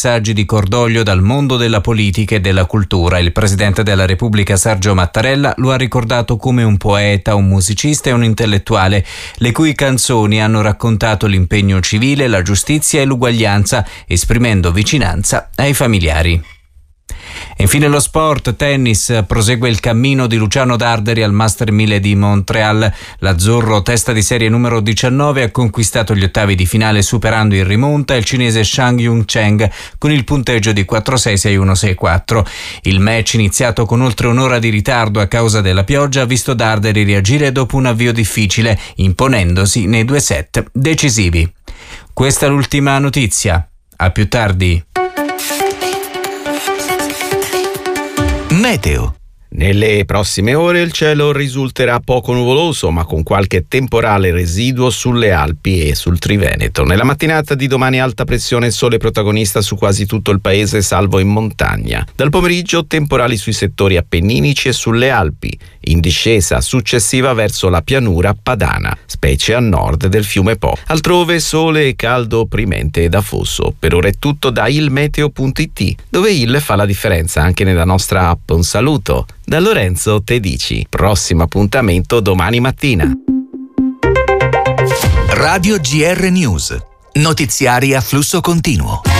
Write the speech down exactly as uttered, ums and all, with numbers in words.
messaggi di cordoglio dal mondo della politica e della cultura. Il presidente della Repubblica Sergio Mattarella lo ha ricordato come un poeta, un musicista e un intellettuale, le cui canzoni hanno raccontato l'impegno civile, la giustizia e l'uguaglianza, esprimendo vicinanza ai familiari. E infine lo sport, tennis, prosegue il cammino di Luciano Darderi al Master mille di Montreal. L'azzurro, testa di serie numero diciannove, ha conquistato gli ottavi di finale superando in rimonta il cinese Shang Yung Cheng con il punteggio di quattro sei sei uno sei quattro. Il match, iniziato con oltre un'ora di ritardo a causa della pioggia, ha visto Darderi reagire dopo un avvio difficile, imponendosi nei due set decisivi. Questa è l'ultima notizia. A più tardi. Meteo. Nelle prossime ore il cielo risulterà poco nuvoloso, ma con qualche temporale residuo sulle Alpi e sul Triveneto. Nella mattinata di domani alta pressione e sole protagonista su quasi tutto il paese, salvo in montagna. Dal pomeriggio temporali sui settori appenninici e sulle Alpi, in discesa successiva verso la pianura padana, specie a nord del fiume Po. Altrove sole e caldo opprimente ed afoso. Per ora è tutto da ilmeteo punto it, dove il fa la differenza anche nella nostra app. Un saluto da Lorenzo Tedici. Prossimo appuntamento domani mattina. Radio G R News. Notiziari a flusso continuo.